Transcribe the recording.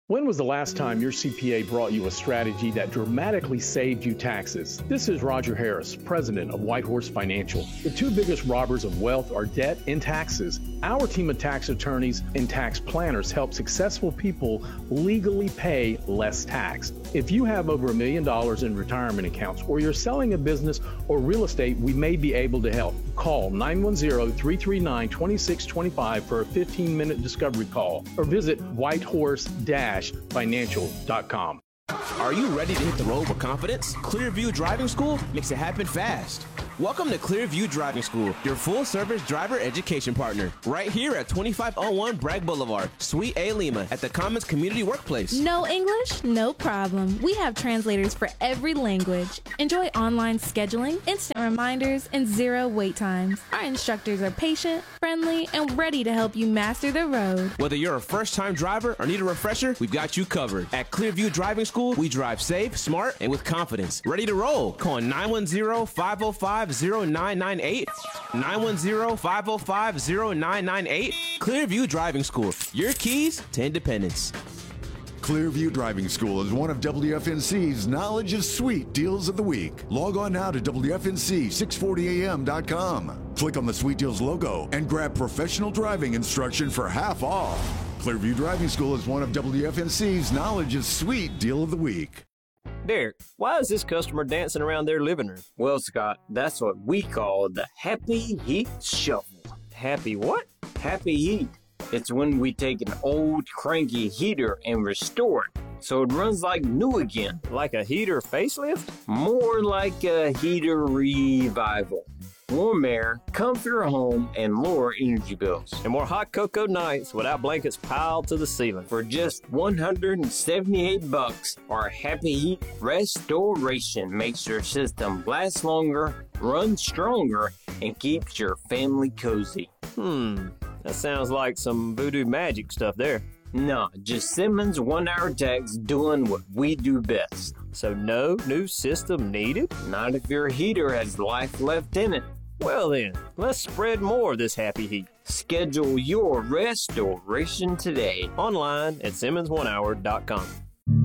When was the last time your CPA brought you a strategy that dramatically saved you taxes? This is Roger Harris, president of Whitehorse Financial. The two biggest robbers of wealth are debt and taxes. Our team of tax attorneys and tax planners help successful people legally pay less tax. If you have over $1 million in retirement accounts, or you're selling a business or real estate, we may be able to help. Call 910-339-2625 for a 15-minute discovery call, or visit whitehorse-financial.com. Are you ready to hit the road with confidence? Clearview Driving School makes it happen fast. Welcome to Clearview Driving School, your full-service driver education partner, right here at 2501 Bragg Boulevard, Suite A Lima, at the Commons Community Workplace. No English? No problem. We have translators for every language. Enjoy online scheduling, instant reminders, and zero wait times. Our instructors are patient, friendly, and ready to help you master the road. Whether you're a first-time driver or need a refresher, we've got you covered. At Clearview Driving School, we drive safe, smart, and with confidence. Ready to roll? Call 910-505-0998, 910-505-0998. Clearview Driving School, your keys to independence. Clearview Driving School is one of WFNC's Knowledge is Sweet Deals of the Week. Log on now to WFNC640am.com. Click on the Sweet Deals logo and grab professional driving instruction for half off. Clearview Driving School is one of WFNC's Knowledge is Sweet Deal of the Week. Derek, why is this customer dancing around their living room? Well, Scott, that's what we call the Happy Heat Shuffle. Happy what? Happy Heat. It's when we take an old cranky heater and restore it so it runs like new again. Like a heater facelift? More like a heater revival. Warm air, comfier home, and lower energy bills. And more hot cocoa nights without blankets piled to the ceiling. For just $178, our Happy Heat Restoration makes your system last longer, run stronger, and keeps your family cozy. That sounds like some voodoo magic stuff there. No, just Simmons 1 hour techs doing what we do best. So no new system needed? Not if your heater has life left in it. Well then, let's spread more of this happy heat. Schedule your restoration today. Online at Simmons1hour.com.